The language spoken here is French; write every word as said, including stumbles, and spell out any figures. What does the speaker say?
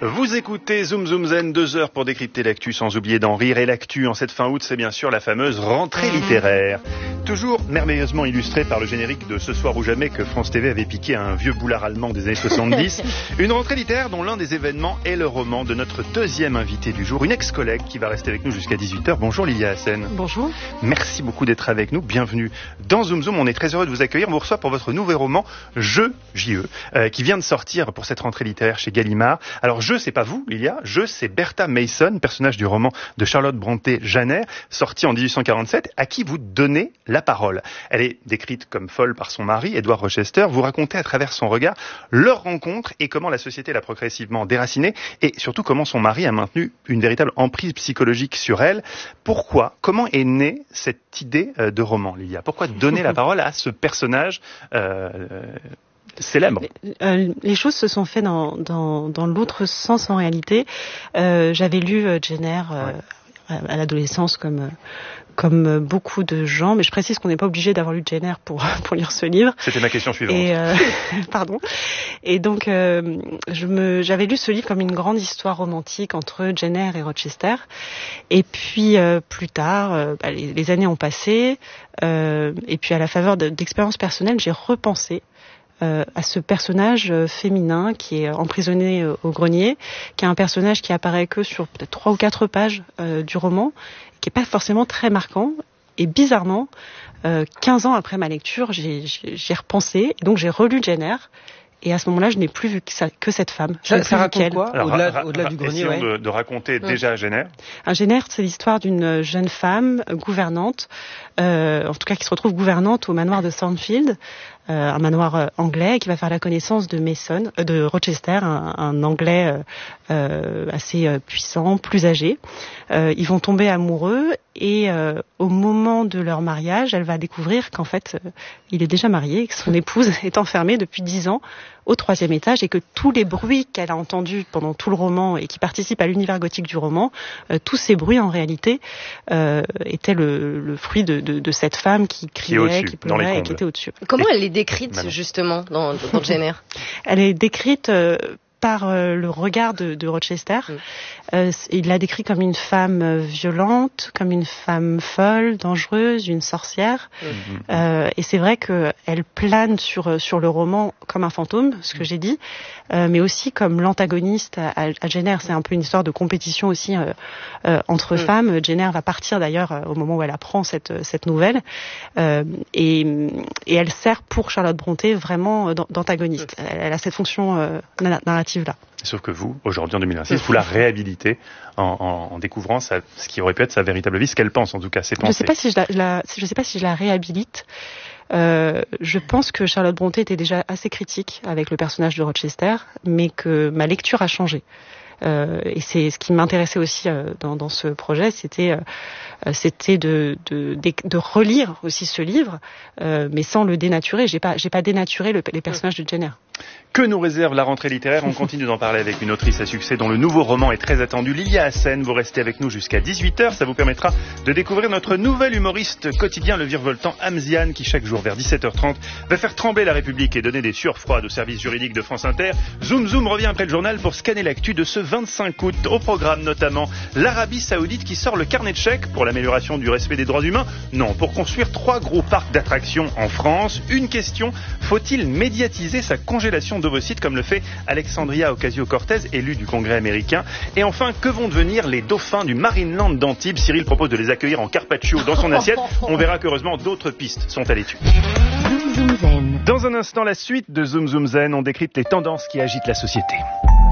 Vous écoutez Zoom Zoom Zen, deux heures pour décrypter l'actu sans oublier d'en rire. Et l'actu en cette fin août, c'est bien sûr la fameuse rentrée littéraire. Toujours merveilleusement illustrée par le générique de Ce soir ou jamais que France T V avait piqué à un vieux boulard allemand des années soixante-dix. Une rentrée littéraire dont l'un des événements est le roman de notre deuxième invité du jour, une ex-collègue qui va rester avec nous jusqu'à dix-huit heures. Bonjour Lilia Hassen. Bonjour. Merci beaucoup d'être avec nous. Bienvenue dans Zoom Zoom. On est très heureux de vous accueillir. On vous reçoit pour votre nouveau roman, Je, J E, euh, qui vient de sortir pour cette rentrée littéraire chez Gallimard. Alors, Je, c'est pas vous, Lilia. Je, c'est Bertha Mason, personnage du roman de Charlotte Brontë-Janer, sorti en dix-huit cent quarante-sept, à qui vous donnez la parole. Elle est décrite comme folle par son mari, Edward Rochester. Vous racontez à travers son regard leur rencontre et comment la société l'a progressivement déracinée et surtout comment son mari a maintenu une véritable emprise psychologique sur elle. Pourquoi, comment est née cette idée de roman, Lilia? Pourquoi donner la parole à ce personnage euh, célèbre? euh, Les choses se sont faites dans, dans, dans l'autre sens en réalité. Euh, j'avais lu euh, Jane Eyre euh, ouais. à, à l'adolescence comme... comme beaucoup de gens, mais je précise qu'on n'est pas obligé d'avoir lu Jane Eyre pour pour lire ce livre. C'était ma question suivante. Et euh, pardon. Et donc euh, je me j'avais lu ce livre comme une grande histoire romantique entre Jane Eyre et Rochester. Et puis euh, plus tard, euh, bah, les, les années ont passé, euh, et puis à la faveur de, d'expériences personnelles, j'ai repensé Euh, à ce personnage euh, féminin qui est emprisonné euh, au grenier, qui est un personnage qui apparaît que sur peut-être trois ou quatre pages euh, du roman, qui est pas forcément très marquant. Et bizarrement, euh, quinze ans après ma lecture, j'ai, j'ai, j'ai repensé, et donc j'ai relu Jane Eyre. Et à ce moment-là, je n'ai plus vu que, ça, que cette femme. Ça, ça raconte quoi Alors, au-delà, ra- au-delà ra- du grenier, essayons ouais. de, de raconter mmh. déjà Jane Eyre. Un Jane Eyre, c'est l'histoire d'une jeune femme gouvernante, euh, en tout cas qui se retrouve gouvernante au manoir de Thornfield, euh, un manoir euh, anglais, qui va faire la connaissance de Mason, euh, de Rochester, un, un anglais euh, euh, assez euh, puissant, plus âgé. Euh, ils vont tomber amoureux et euh, au moment de leur mariage, elle va découvrir qu'en fait, euh, il est déjà marié, que son épouse est enfermée depuis dix ans au troisième étage et que tous les bruits qu'elle a entendus pendant tout le roman et qui participent à l'univers gothique du roman, euh, tous ces bruits en réalité euh, étaient le, le fruit de, de, de cette femme qui criait, qui, qui pleurait et qui était au-dessus. Comment elle est décrite Manon. justement dans, dans Jane Eyre? Elle est décrite euh, par euh, le regard de, de Rochester. Mm. Euh, il l'a décrit comme une femme euh, violente, comme une femme folle, dangereuse, une sorcière. Mm. Euh, et c'est vrai qu'elle plane sur sur le roman comme un fantôme, ce que mm. j'ai dit, euh, mais aussi comme l'antagoniste à, à Jane Eyre. C'est un peu une histoire de compétition aussi euh, euh, entre mm. femmes. Jane Eyre va partir d'ailleurs euh, au moment où elle apprend cette cette nouvelle, euh, et et elle sert pour Charlotte Brontë vraiment d'antagoniste. Elle, elle a cette fonction euh, narrative là. Sauf que vous, aujourd'hui en deux mille vingt-six, vous la réhabilitez en, en, en découvrant sa, ce qui aurait pu être sa véritable vie, ce qu'elle pense en tout cas, ses pensées. Je sais pas si je la, la je sais pas si je la réhabilite. Euh, je pense que Charlotte Brontë était déjà assez critique avec le personnage de Rochester, mais que ma lecture a changé. Euh, et c'est ce qui m'intéressait aussi euh, dans, dans ce projet, c'était euh, c'était de, de de de relire aussi ce livre, euh, mais sans le dénaturer. J'ai pas j'ai pas dénaturé le, les personnages de Jane Eyre. Que nous réserve la rentrée littéraire? On continue d'en parler avec une autrice à succès dont le nouveau roman est très attendu, Lilia Hassen. Vous restez avec nous jusqu'à dix-huit heures. Ça vous permettra de découvrir notre nouvel humoriste quotidien, le virevoltant Hamzian, qui chaque jour vers dix-sept heures trente va faire trembler la République et donner des sueurs froides au service juridique de France Inter. Zoom Zoom revient après le journal pour scanner l'actu de ce vingt-cinq août. Au programme notamment l'Arabie Saoudite qui sort le carnet de chèques pour l'amélioration du respect des droits humains. Non, pour construire trois gros parcs d'attractions en France. Une question, faut-il médiatiser sa congélation d'ovocytes comme le fait Alexandria Ocasio-Cortez, élue du Congrès américain? Et enfin, que vont devenir les dauphins du Marineland d'Antibes? Cyril propose de les accueillir en carpaccio dans son assiette. On verra qu'heureusement d'autres pistes sont à l'étude. Zoom Zoom Zen. Dans un instant, la suite de Zoom Zoom Zen, on décrypte les tendances qui agitent la société.